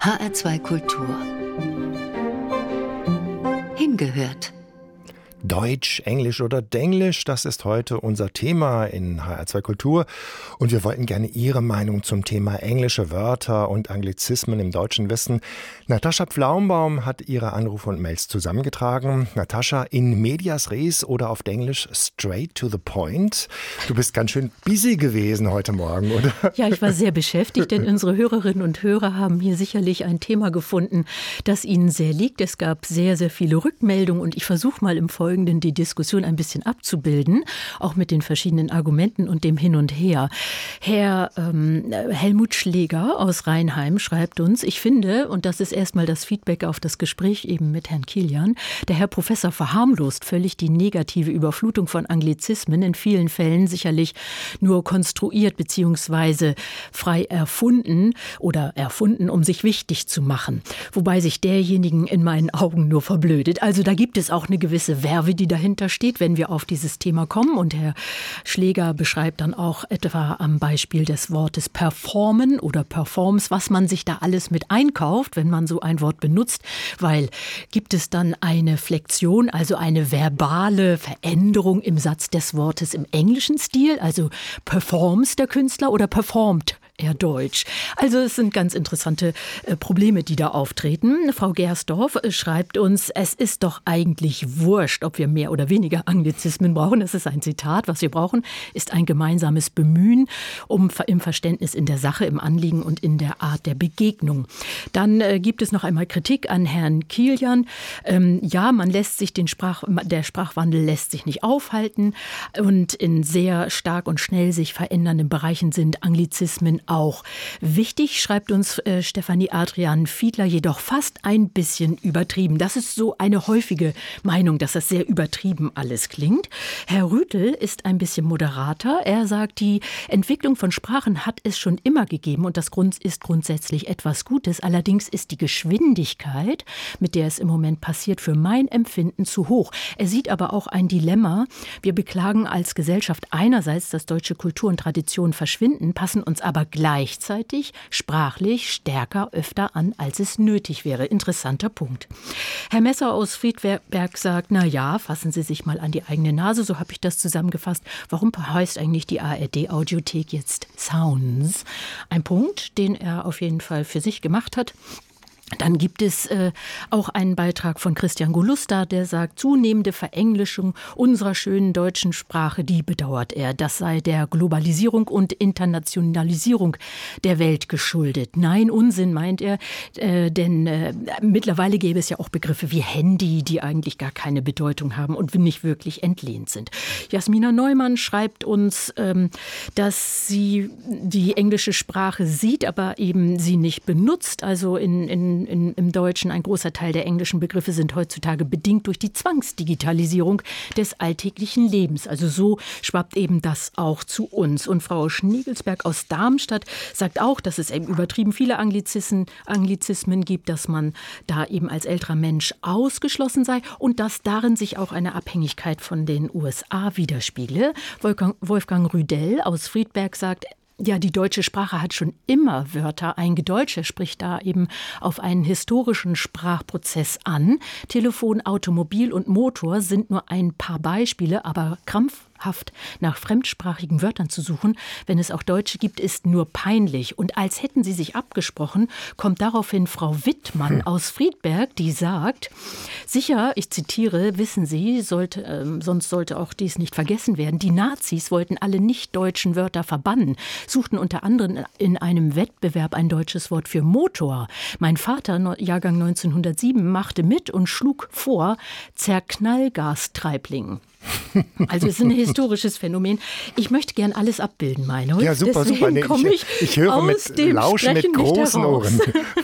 HR2 Kultur. Hingehört. Deutsch, Englisch oder Denglisch, das ist heute unser Thema in HR2 Kultur. Und wir wollten gerne Ihre Meinung zum Thema englische Wörter und Anglizismen im Deutschen wissen. Natascha Pflaumbaum hat Ihre Anrufe und Mails zusammengetragen. Natascha, in medias res oder auf Englisch straight to the point. Du bist ganz schön busy gewesen heute Morgen, oder? Ja, ich war sehr beschäftigt, denn unsere Hörerinnen und Hörer haben hier sicherlich ein Thema gefunden, das ihnen sehr liegt. Es gab sehr, sehr viele Rückmeldungen und ich versuche mal im Folgenden die Diskussion ein bisschen abzubilden, auch mit den verschiedenen Argumenten und dem Hin und Her. Herr Helmut Schläger aus Rheinheim schreibt uns, ich finde, und das ist erstmal das Feedback auf das Gespräch eben mit Herrn Kilian, der Herr Professor verharmlost völlig die negative Überflutung von Anglizismen, in vielen Fällen sicherlich nur konstruiert bzw. frei erfunden, um sich wichtig zu machen. Wobei sich derjenigen in meinen Augen nur verblödet. Also da gibt es auch eine gewisse Werbe, die dahinter steht, wenn wir auf dieses Thema kommen. Und Herr Schläger beschreibt dann auch etwa am Beispiel des Wortes performen oder performs, was man sich da alles mit einkauft, wenn man so ein Wort benutzt. Weil gibt es dann eine Flexion, also eine verbale Veränderung im Satz des Wortes im englischen Stil, also performs der Künstler oder performt eher Deutsch. Also es sind ganz interessante Probleme, die da auftreten. Frau Gersdorf schreibt uns, es ist doch eigentlich wurscht, ob wir mehr oder weniger Anglizismen brauchen. Das ist ein Zitat. Was wir brauchen, ist ein gemeinsames Bemühen im Verständnis in der Sache, im Anliegen und in der Art der Begegnung. Dann gibt es noch einmal Kritik an Herrn Kilian. Ja, der Sprachwandel lässt sich nicht aufhalten und in sehr stark und schnell sich verändernden Bereichen sind Anglizismen auch wichtig, schreibt uns Stefanie Adrian Fiedler, jedoch fast ein bisschen übertrieben. Das ist so eine häufige Meinung, dass das sehr übertrieben alles klingt. Herr Rüttel ist ein bisschen moderater. Er sagt, die Entwicklung von Sprachen hat es schon immer gegeben und das ist grundsätzlich etwas Gutes. Allerdings ist die Geschwindigkeit, mit der es im Moment passiert, für mein Empfinden zu hoch. Er sieht aber auch ein Dilemma. Wir beklagen als Gesellschaft einerseits, dass deutsche Kultur und Traditionen verschwinden, passen uns aber gleichzeitig sprachlich stärker öfter an, als es nötig wäre. Interessanter Punkt. Herr Messer aus Friedberg sagt, na ja, fassen Sie sich mal an die eigene Nase, so habe ich das zusammengefasst. Warum heißt eigentlich die ARD-Audiothek jetzt Sounds? Ein Punkt, den er auf jeden Fall für sich gemacht hat. Dann gibt es auch einen Beitrag von Christian Golusta, der sagt, zunehmende Verenglischung unserer schönen deutschen Sprache, die bedauert er. Das sei der Globalisierung und Internationalisierung der Welt geschuldet. Nein, Unsinn, meint er, denn mittlerweile gäbe es ja auch Begriffe wie Handy, die eigentlich gar keine Bedeutung haben und nicht wirklich entlehnt sind. Jasmina Neumann schreibt uns, dass sie die englische Sprache sieht, aber eben sie nicht benutzt, also im Deutschen ein großer Teil der englischen Begriffe sind heutzutage bedingt durch die Zwangsdigitalisierung des alltäglichen Lebens. Also so schwappt eben das auch zu uns. Und Frau Schniegelsberg aus Darmstadt sagt auch, dass es eben übertrieben viele Anglizismen gibt, dass man da eben als älterer Mensch ausgeschlossen sei und dass darin sich auch eine Abhängigkeit von den USA widerspiegle. Wolfgang Rüdell aus Friedberg sagt, ja, die deutsche Sprache hat schon immer Wörter eingedeutscht. Er spricht da eben auf einen historischen Sprachprozess an. Telefon, Automobil und Motor sind nur ein paar Beispiele, aber krampfhaft nach fremdsprachigen Wörtern zu suchen, wenn es auch Deutsche gibt, ist nur peinlich. Und als hätten sie sich abgesprochen, kommt daraufhin Frau Wittmann aus Friedberg, die sagt, sicher, ich zitiere, wissen Sie, sonst sollte auch dies nicht vergessen werden, die Nazis wollten alle nicht-deutschen Wörter verbannen, suchten unter anderem in einem Wettbewerb ein deutsches Wort für Motor. Mein Vater, Jahrgang 1907, machte mit und schlug vor Zerknallgastreibling. Also es ist ein historisches Phänomen. Ich möchte gern alles abbilden, Meinhold. Ja, super, super. Nee, ich höre mit Lauschen mit großen Ohren.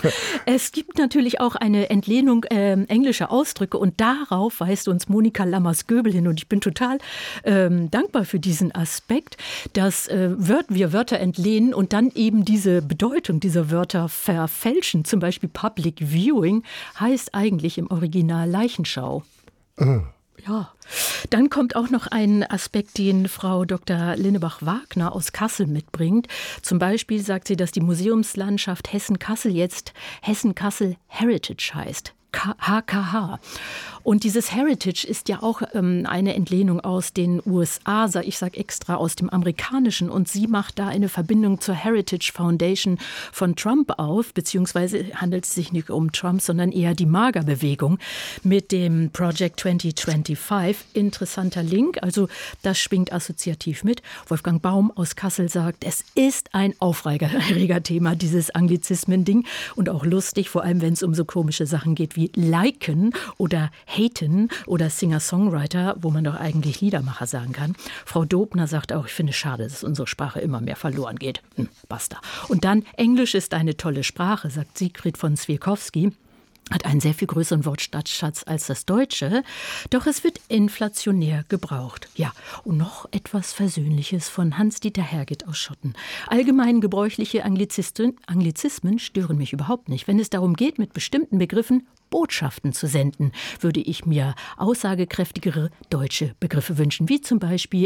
Es gibt natürlich auch eine Entlehnung englischer Ausdrücke und darauf weist uns Monika Lammers-Göbel hin und ich bin total dankbar für diesen Aspekt, dass wir Wörter entlehnen und dann eben diese Bedeutung dieser Wörter verfälschen. Zum Beispiel Public Viewing heißt eigentlich im Original Leichenschau. Ja, dann kommt auch noch ein Aspekt, den Frau Dr. Linnebach-Wagner aus Kassel mitbringt. Zum Beispiel sagt sie, dass die Museumslandschaft Hessen-Kassel jetzt Hessen-Kassel Heritage heißt. HKH. Und dieses Heritage ist ja auch eine Entlehnung aus den USA, ich sage extra aus dem Amerikanischen. Und sie macht da eine Verbindung zur Heritage Foundation von Trump auf, beziehungsweise handelt es sich nicht um Trump, sondern eher die MAGA-Bewegung mit dem Project 2025. Interessanter Link, also das schwingt assoziativ mit. Wolfgang Baum aus Kassel sagt, es ist ein Aufregerthema, dieses Anglizismen-Ding und auch lustig, vor allem wenn es um so komische Sachen geht wie liken oder haten oder Singer-Songwriter, wo man doch eigentlich Liedermacher sagen kann. Frau Dobner sagt auch, ich finde es schade, dass unsere Sprache immer mehr verloren geht. Basta. Und dann, Englisch ist eine tolle Sprache, sagt Siegfried von Zwiekowski. Hat einen sehr viel größeren Wortschatz als das Deutsche, doch es wird inflationär gebraucht. Ja, und noch etwas Versöhnliches von Hans-Dieter Herget aus Schotten. Allgemein gebräuchliche Anglizismen stören mich überhaupt nicht. Wenn es darum geht, mit bestimmten Begriffen Botschaften zu senden, würde ich mir aussagekräftigere deutsche Begriffe wünschen, wie zum Beispiel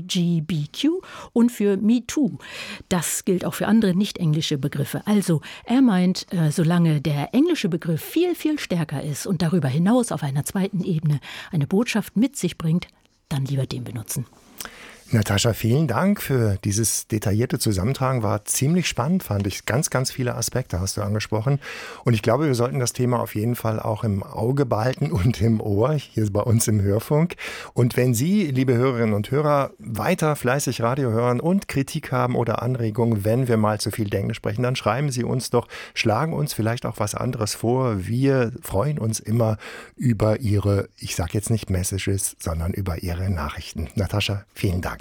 LGBTQ und für MeToo. Das gilt auch für andere nicht-englische Begriffe. Also er meint, solange der englische Begriff viel, viel stärker ist und darüber hinaus auf einer zweiten Ebene eine Botschaft mit sich bringt, dann lieber den benutzen. Natascha, vielen Dank für dieses detaillierte Zusammentragen. War ziemlich spannend, fand ich. Ganz, ganz viele Aspekte hast du angesprochen. Und ich glaube, wir sollten das Thema auf jeden Fall auch im Auge behalten und im Ohr, hier bei uns im Hörfunk. Und wenn Sie, liebe Hörerinnen und Hörer, weiter fleißig Radio hören und Kritik haben oder Anregungen, wenn wir mal zu viel Englisch sprechen, dann schreiben Sie uns doch, schlagen uns vielleicht auch was anderes vor. Wir freuen uns immer über Ihre, ich sage jetzt nicht Messages, sondern über Ihre Nachrichten. Natascha, vielen Dank.